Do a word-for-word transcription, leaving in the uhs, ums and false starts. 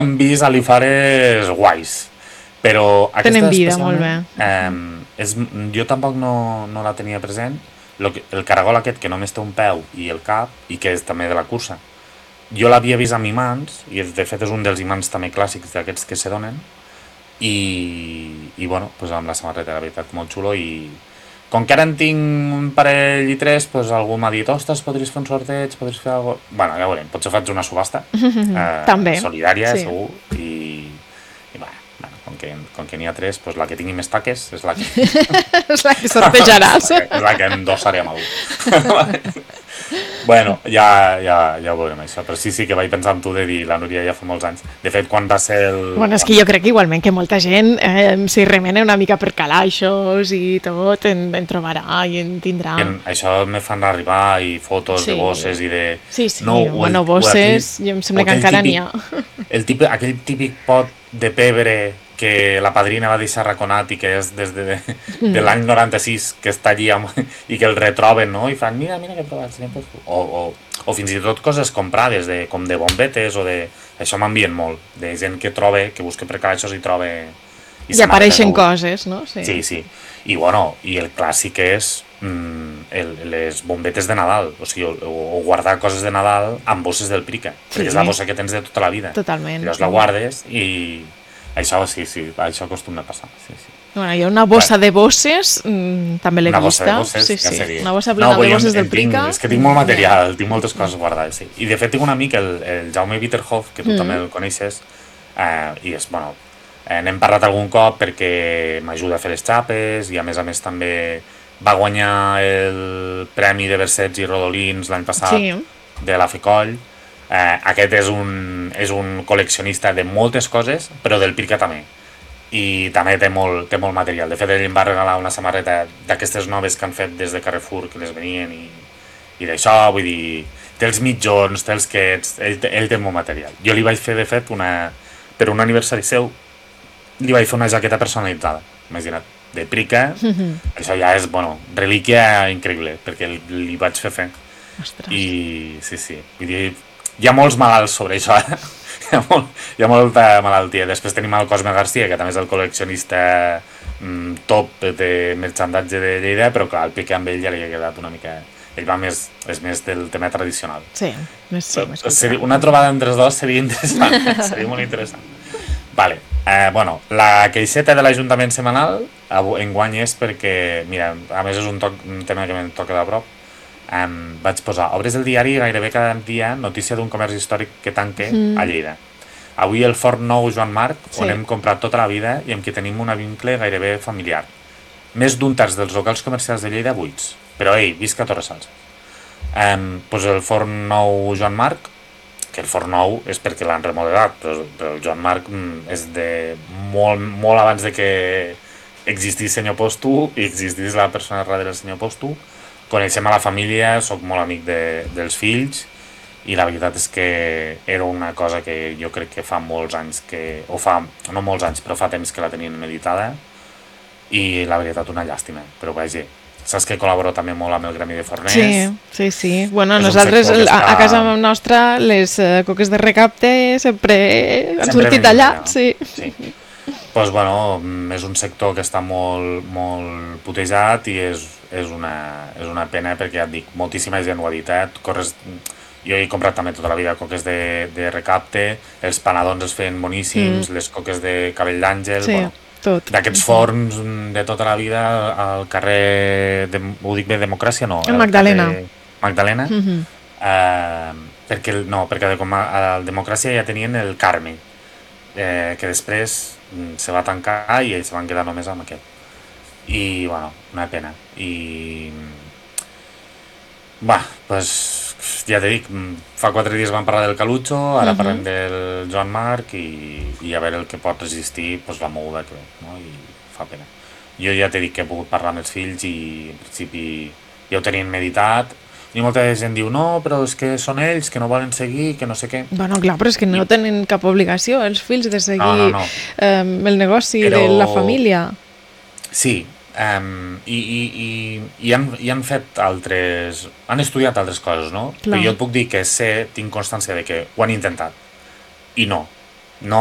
hem vist alifares guais, però aquesta Tenen vida, especialment, molt bé. eh, és, jo tampoc no, no la tenia present, lo que, el caragol aquest que només té un peu i el cap, i que és també de la cursa. Jo l'havia vist amb imants, i de fet és un dels imants també clàssics d'aquests que se donen, i, i bueno, pues amb la samarreta, la veritat, molt xulo, i com que ara en tinc un parell i tres, pues algú m'ha dit, ostres, podries fer un sorteig, podries fer alguna cosa... Bueno, ja veurem, potser faig una subhasta eh, També, solidària, sí. segur, i, i bueno, bueno, com que, com que n'hi ha tres, pues la que tingui més taques és la que... És la que sortejaràs. és la que endossaré amb algú. Bueno, ja, ja, ja ho veurem això, però sí, sí que vaig pensar amb tu de dir, la Núria ja fa molts anys. De fet, quan va ser el... Bueno, és que jo crec que igualment que molta gent eh, s'hi remena una mica per calaixos i tot, en, en trobarà i en tindrà. En, això me fan arribar i fotos Sí. de bosses i de... Sí, sí, No, o el- bueno, o bosses, aquell- jo em sembla o que aquell encara típic- n'hi ha. El típic, aquell típic pot de pebre que la padrina va deixar raconat i que és des de, Mm. de l'any noranta-sis, que està allí amb, i que el retroben, no? I fan, mira, mira que he provat. O, o, o fins i tot coses comprades, de, com de bombetes o de... Això m'envien molt, de gent que troba, que busca per calaixos i troba... I se n'ha apareixen perdut. coses, no? Sí, sí. I bueno, i el clàssic és mm, el, les bombetes de Nadal, o sigui, o, o guardar coses de Nadal amb bosses del Prica, Sí. perquè és la bossa que tens de tota la vida. Totalment. Llavors la guardes i això sí, sí, això acostuma a passar. Sí, sí. Bueno, hi ha una bossa de bosses, mm, també l'he Una bossa vista. de bosses, sí, ja sí. seria. Una bossa plena però de jo bosses en- del en tinc, Prica. És que tinc molt material, tinc moltes coses guardades, sí. I de fet tinc un amic, el, el Jaume Bitterhoff, que tu Mm. també el coneixes, eh, i és, bueno, eh, n'hem parlat algun cop perquè m'ajuda a fer les xapes i a més a més també va guanyar el Premi de Versets i Rodolins l'any passat Sí. de la Fecoll. Eh, aquest és un, és un col·leccionista de moltes coses, però del Pirca també. I també té molt, té molt material. De fet, ell em va regalar una samarreta d'aquestes noves que han fet des de Carrefour, que les venien, i, i d'això, vull dir, té els mitjons, té els quets, ell, té- ell té molt material. Jo li vaig fer, de fet, una, per un aniversari seu, li vaig fer una jaqueta personalitzada, imagina't, de Prica. Això ja és, bueno, relíquia increïble, perquè li, li vaig fer fer. Ostres. I sí, sí, vull dir, hi ha molts malalts sobre això, eh? hi, ha molt, hi ha molta malaltia. Després tenim el Cosme Garcia, que també és el col·leccionista mm, top de merchandatge de Lleida, però clar, el pique amb ell ja li ha quedat una mica... Ell va més, és més del tema tradicional. Sí, més, sí, més Seria, cultural. una trobada entre els dos seria interessant, seria molt interessant. Vale, eh, bueno, la queixeta de l'Ajuntament setmanal avu- enguany és perquè, mira, a més és un, toc, un tema que em toca de prop, um, vaig posar obres del diari gairebé cada dia, notícia d'un comerç històric que tanque Mm. a Lleida. Avui el Forn Nou Joan Marc, on Sí. hem comprat tota la vida i amb qui tenim un vincle gairebé familiar. Més d'un terç dels locals comercials de Lleida buits. Però ei, visca Torre Salses. Um, pues el Forn Nou Joan Marc, que el Forn Nou és perquè l'han remodelat, però, però el Joan Marc mm, és de molt, molt abans de que existís senyor Postu i existís la persona darrere del senyor Postu. Coneixem a la família, sóc molt amic de, dels fills, i la veritat és que era una cosa que jo crec que fa molts anys que, o fa, no molts anys, però fa temps que la tenien meditada, i la veritat una llàstima, però vaja, saps que col·laboro també molt amb el Gremi de Forners. Sí, sí, sí. Bueno, És un nosaltres sector que a, a està- casa nostra les eh, coques de recapte sempre han Sempre sortit venen d'allà, d'allà. sí. Sí. Pues, bueno, mm, és un sector que està molt, molt putejat i és, és, una, és una pena perquè ja et dic, moltíssima gent ho ha dit, eh? Corres, jo he comprat també tota la vida coques de, de recapte, els panadons es feien boníssims, mm. les coques de cabell d'àngel, Sí, bueno, tot. d'aquests forns mm, de tota la vida al carrer, de, ho dic bé, Democràcia, no? El al Magdalena. carrer Magdalena, Mhm. eh, perquè, el- no, perquè com a, al Democràcia ja tenien el Carme, eh, que després mm, se va tancar i ells se van quedar només amb aquest. I, bueno, una pena. I... Va, pues, ja t'he dit, mm, fa quatre dies vam parlar del Calucho, ara Mhm. parlem del Joan Marc i, i a veure el que pot resistir pues, la moguda que ve, no? I fa pena. Jo ja t'he dit que he pogut parlar amb els fills i en principi ja ho tenien meditat, i molta gent diu no, però és que són ells que no volen seguir, que no sé què. Bueno, clar, però és que no tenen cap obligació els fills de seguir No, no, no. eh, el negoci Però- de la família. Sí, um, i, i, i, i, han, i han fet altres... Han estudiat altres coses, no? Clar. Però jo et puc dir que sé, tinc constància de que ho han intentat. I no.